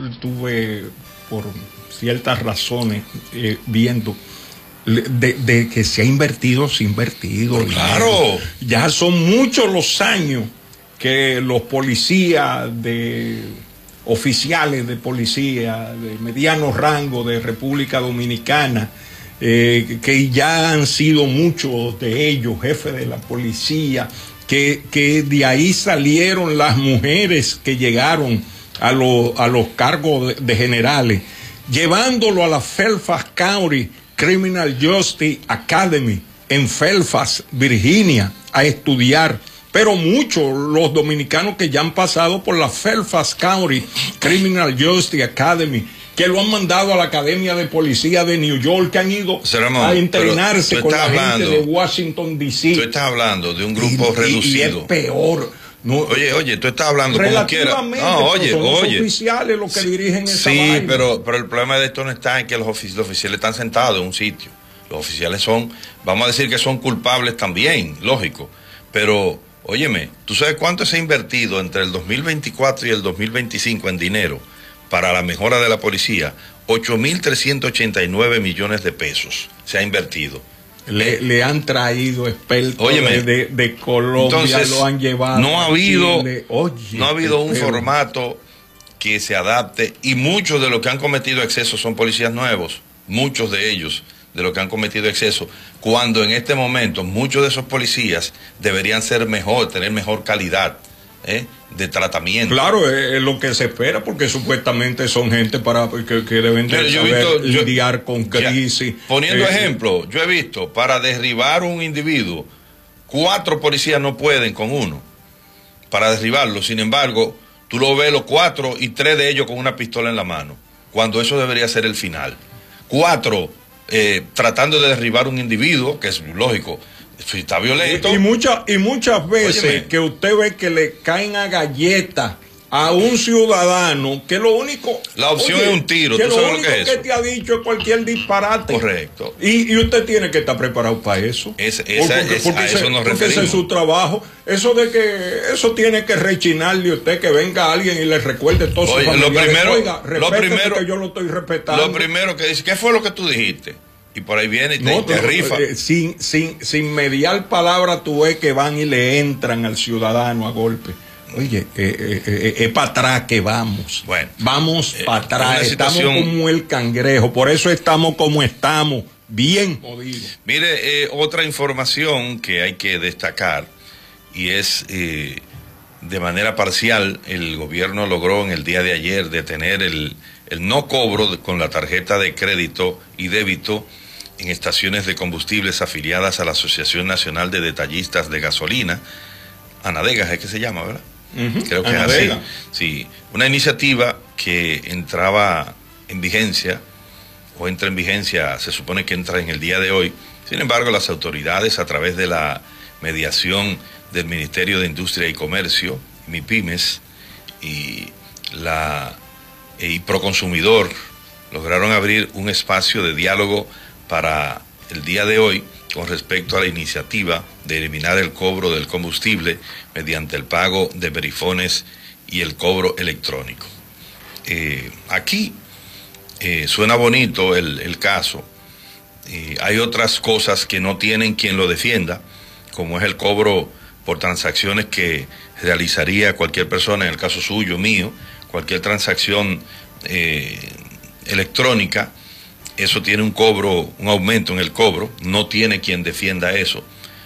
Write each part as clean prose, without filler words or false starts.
estuve por ciertas razones viendo de que se ha invertido. Claro. Ya son muchos los años que los policías oficiales de policía de mediano rango de República Dominicana, que ya han sido muchos de ellos jefes de la policía, que de ahí salieron las mujeres que llegaron a los cargos de generales, llevándolo a la Fairfax County Criminal Justice Academy en Fairfax, Virginia, a estudiar. Pero muchos los dominicanos que ya han pasado por la Fairfax County Criminal Justice Academy, que lo han mandado a la Academia de Policía de New York, que han ido a entrenarse con la gente de Washington, D.C. Tú estás hablando de un grupo reducido. Y es peor. No, oye, tú estás hablando como quieras. No, oye. Son los oficiales los que dirigen esa vaina. Sí, pero el problema de esto no está en que los oficiales están sentados en un sitio. Los oficiales vamos a decir que son culpables también, lógico. Pero, óyeme, ¿tú sabes cuánto se ha invertido entre el 2024 y el 2025 en dinero para la mejora de la policía? 8.389 millones de pesos se ha invertido. Le han traído expertos de Colombia, entonces, lo han llevado. No ha habido un formato que se adapte, y muchos de los que han cometido excesos son policías nuevos, muchos de ellos de los que han cometido excesos, cuando en este momento muchos de esos policías deberían ser tener mejor calidad de tratamiento. Claro, es lo que se espera, porque supuestamente son gente que deben de saber lidiar con crisis. Poniendo ejemplo, yo he visto, para derribar un individuo, 4 policías no pueden con uno para derribarlo. Sin embargo, tú lo ves los 4 y 3 de ellos con una pistola en la mano, cuando eso debería ser el final. 4 tratando de derribar un individuo, que es lógico, si está violento. Y muchas veces, óyeme, que usted ve que le caen a galletas a un ciudadano, que lo único... La opción es un tiro, ¿tú sabes lo que te ha dicho es cualquier disparate. Correcto. Y usted tiene que estar preparado para eso. A eso nos referimos. Porque ese es su trabajo. Eso de que eso tiene que rechinarle a usted, que venga alguien y le recuerde todo su familiares. Lo primero que yo lo estoy respetando. Lo primero que dice, ¿qué fue lo que tú dijiste? Y por ahí viene y te rifa. Sin mediar palabra, tú ves que van y le entran al ciudadano a golpe. Oye, es para atrás que vamos. Bueno, vamos para atrás. Estamos como el cangrejo. Por eso estamos como estamos. Bien jodido. Mire, otra información que hay que destacar, y es de manera parcial, el gobierno logró en el día de ayer detener el no cobro con la tarjeta de crédito y débito en estaciones de combustibles afiliadas a la Asociación Nacional de Detallistas de Gasolina, ANADEGA, es que se llama, ¿verdad? Creo que ANADEGA. Es así. Sí, una iniciativa que entraba en vigencia, o entra en vigencia, se supone que entra en el día de hoy. Sin embargo, las autoridades, a través de la mediación del Ministerio de Industria y Comercio, MIPIMES, y Proconsumidor, lograron abrir un espacio de diálogo para el día de hoy con respecto a la iniciativa de eliminar el cobro del combustible mediante el pago de verifones y el cobro electrónico. Aquí suena bonito el caso. Hay otras cosas que no tienen quien lo defienda, como es el cobro por transacciones que realizaría cualquier persona, en el caso suyo, mío, cualquier transacción electrónica. Eso tiene un cobro, un aumento en el cobro, no tiene quien defienda eso.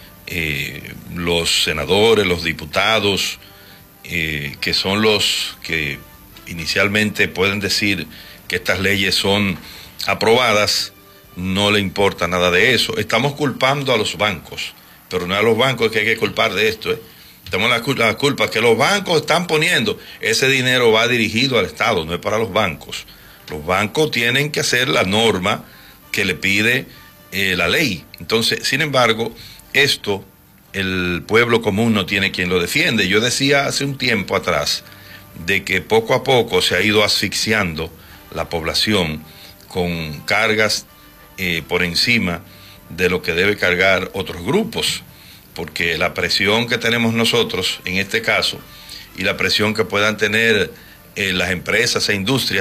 Los senadores, los diputados, que son los que inicialmente pueden decir que estas leyes son aprobadas, no le importa nada de eso. Estamos culpando a los bancos, pero no a los bancos que hay que culpar de esto. Tenemos la culpa que los bancos están poniendo. Ese dinero va dirigido al Estado, no es para los bancos. Los bancos tienen que hacer la norma que le pide la ley. Entonces, sin embargo, esto el pueblo común no tiene quien lo defiende. Yo decía hace un tiempo atrás de que poco a poco se ha ido asfixiando la población con cargas por encima de lo que debe cargar otros grupos, porque la presión que tenemos nosotros en este caso y la presión que puedan tener las empresas e industrias